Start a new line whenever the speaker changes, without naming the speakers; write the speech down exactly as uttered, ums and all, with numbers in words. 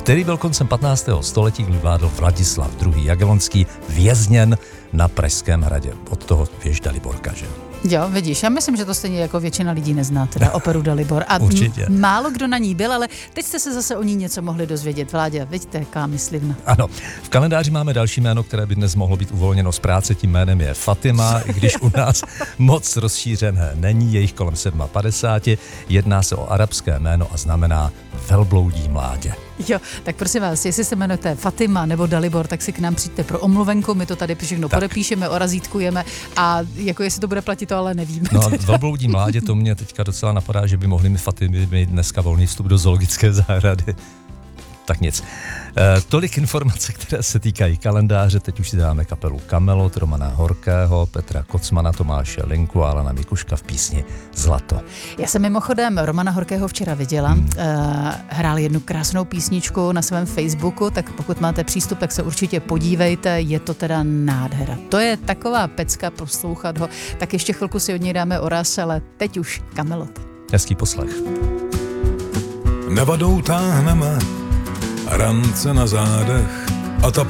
který byl koncem patnáctého století, kdy vládl Vladislav druhý. Jagellonský, vězněn na Pražském hradě. Od toho věž Daliborka, že?
Jo, vidíš, já myslím, že to stejně jako většina lidí nezná, teda operu Dalibor. A
určitě.
M- málo kdo na ní byl, ale teď jste se zase o ní něco mohli dozvědět. Vláďa, vidíte, jaká myslivna.
Ano, v kalendáři máme další jméno, které by dnes mohlo být uvolněno z práce, tím jménem je Fatima, i když u nás moc rozšířené není, je jich kolem padesát sedm, jedná se o arabské jméno a znamená velbloudí mládě.
Jo, tak prosím vás, jestli se jmenujete Fatima nebo Dalibor, tak si k nám přijďte pro omluvenku, my to tady všechno tak podepíšeme, orazítkujeme a jako jestli to bude platit, to ale nevíme.
No a velbloudí mládě, to mě teďka docela napadá, že by mohli mi Fatimy mít dneska volný vstup do zoologické zahrady. Tak nic. E, tolik informace, které se týkají kalendáře. Teď už si dáme kapelu Kamelot, Romana Horkého, Petra Kocmana, Tomáše Linku a Alana Mikuška v písni Zlato.
Já jsem mimochodem Romana Horkého včera viděla. Hmm. E, hrál jednu krásnou písničku na svém Facebooku, tak pokud máte přístup, tak se určitě podívejte. Je to teda nádhera. To je taková pecka poslouchat ho. Tak ještě chvilku si od něj dáme oraz, ale teď už Kamelot.
Hezký poslech.
Nevadou táhneme rance na zádech a ta